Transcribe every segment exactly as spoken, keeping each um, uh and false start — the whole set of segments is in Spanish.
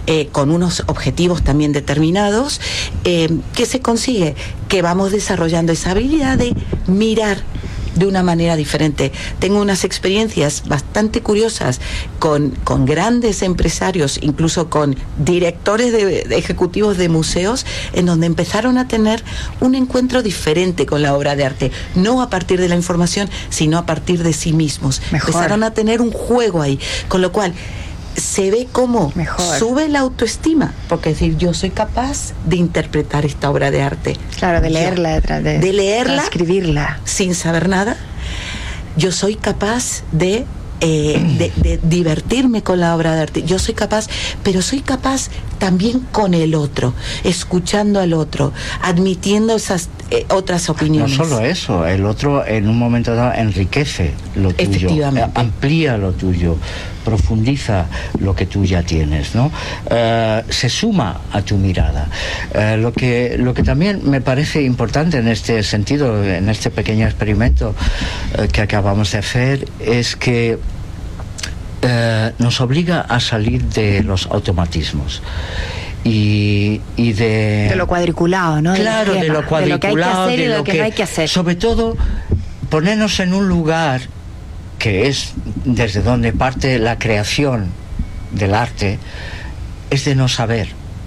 eh, con unos objetivos también determinados. Eh, ¿Qué se consigue? Que vamos desarrollando esa habilidad de mirar de una manera diferente. Tengo unas experiencias bastante curiosas con, con grandes empresarios, incluso con directores de, de ejecutivos de museos, en donde empezaron a tener un encuentro diferente con la obra de arte, no a partir de la información, sino a partir de sí mismos. Mejor. Empezaron a tener un juego ahí, con lo cual se ve cómo Mejor. sube la autoestima, porque es decir, yo soy capaz de interpretar esta obra de arte. Claro, de leerla, yo, de, de leerla, escribirla sin saber nada. Yo soy capaz de, eh, de, de divertirme con la obra de arte. Yo soy capaz, pero soy capaz también con el otro, escuchando al otro, admitiendo esas eh, otras opiniones. No solo eso, el otro en un momento dado enriquece lo tuyo, Efectivamente. amplía lo tuyo, profundiza lo que tú ya tienes, ¿no? Uh, se suma a tu mirada. Uh, lo que lo que también me parece importante en este sentido, en este pequeño experimento uh, que acabamos de hacer, es que uh, nos obliga a salir de los automatismos. Y, y de... de lo cuadriculado, ¿no? Claro, de lo cuadriculado, de lo que hay que hacer y de lo lo que que no hay que hacer. Sobre todo, ponernos en un lugar que es desde donde parte la creación del arte, es de no saber.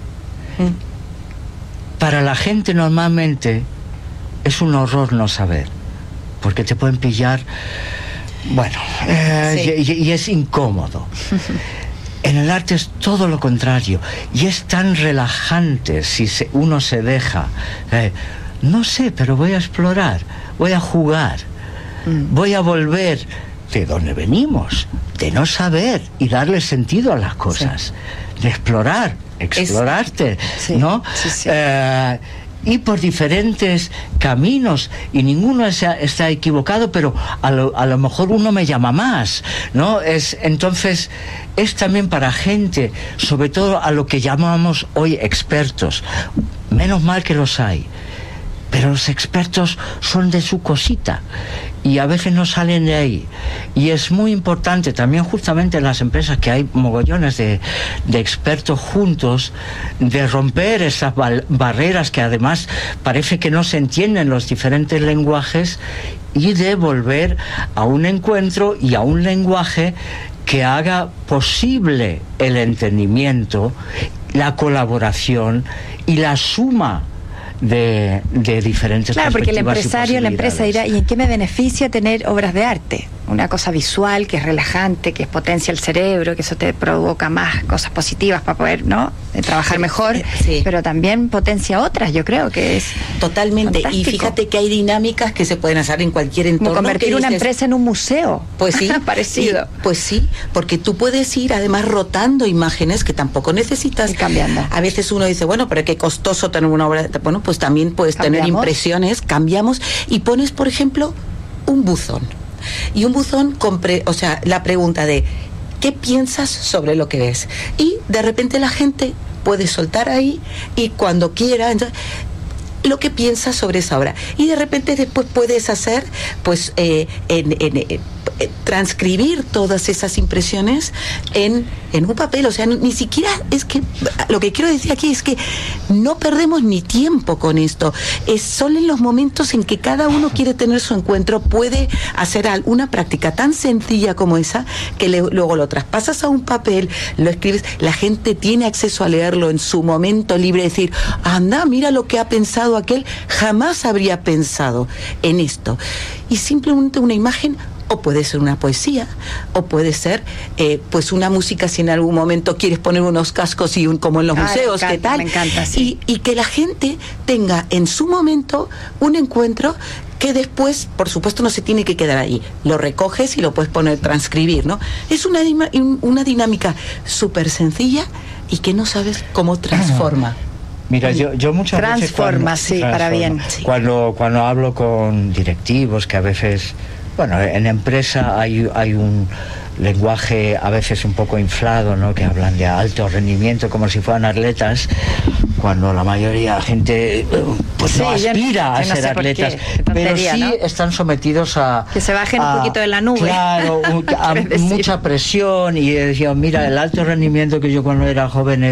Mm. Para la gente normalmente es un horror no saber, porque te pueden pillar, bueno, eh, sí. y, y es incómodo. En el arte es todo lo contrario, y es tan relajante si se, uno se deja. Eh, no sé, pero voy a explorar, voy a jugar, mm. voy a volver de donde venimos, de no saber y darle sentido a las cosas, sí. de explorar, explorarte, sí. ¿no? Sí, sí. Eh, y por diferentes caminos, y ninguno está, está equivocado, pero a lo, a lo mejor uno me llama más, ¿no? Es, entonces, es también para gente, sobre todo a lo que llamamos hoy expertos. Menos mal que los hay, pero los expertos son de su cosita y a veces no salen de ahí, y es muy importante también justamente en las empresas que hay mogollones de, de expertos juntos, de romper esas barreras que además parece que no se entienden los diferentes lenguajes, y de volver a un encuentro y a un lenguaje que haga posible el entendimiento, la colaboración y la suma De, de diferentes claro, porque el empresario, la empresa dirá, ¿y en qué me beneficia tener obras de arte? Una cosa visual que es relajante, que potencia el cerebro, que eso te provoca más cosas positivas para poder, ¿no?, trabajar mejor, sí. pero también potencia otras, yo creo que es totalmente. fantástico. Y fíjate que hay dinámicas que se pueden hacer en cualquier entorno. Como convertir que una dices, empresa en un museo. Pues sí, parecido. Y, pues sí, porque tú puedes ir además rotando imágenes que tampoco necesitas. Y cambiando. A veces uno dice, bueno, pero qué costoso tener una obra. Bueno, pues también puedes ¿Cambiamos? tener impresiones, cambiamos y pones, por ejemplo, un buzón. Y un buzón, con pre, o sea, la pregunta de ¿qué piensas sobre lo que ves? Y de repente la gente puede soltar ahí y cuando quiera, entonces, lo que piensas sobre esa obra. Y de repente después puedes hacer, pues, eh, en, en, en, en transcribir todas esas impresiones en, en un papel. O sea, ni siquiera es que, lo que quiero decir aquí es que no perdemos ni tiempo con esto. Es solo en los momentos en que cada uno quiere tener su encuentro, puede hacer una práctica tan sencilla como esa, que le, luego lo traspasas a un papel, lo escribes, la gente tiene acceso a leerlo en su momento libre, decir, anda, mira lo que ha pensado aquel, jamás habría pensado en esto. Y simplemente una imagen, o puede ser una poesía, o puede ser eh, pues una música, si en algún momento quieres poner unos cascos y un, como en los ah, museos, me encanta, ¿qué tal? Me encanta, sí. y, y que la gente tenga en su momento un encuentro que después, por supuesto, no se tiene que quedar ahí. Lo recoges y lo puedes poner, transcribir, ¿no? Es una, una dinámica súper sencilla y que no sabes cómo transforma. Mira, yo, yo muchas transforma, veces cuando, sí, transforma, para bien. Sí. Cuando, cuando hablo con directivos, que a veces, bueno, en empresa hay, hay un lenguaje a veces un poco inflado, ¿no?, que hablan de alto rendimiento como si fueran atletas, cuando la mayoría de la gente pues sí, no aspira a no ser atletas, pero sí, ¿no?, están sometidos a que se bajen a, un poquito de la nube, claro, a mucha presión. Y decía, mira, el alto rendimiento que yo cuando era joven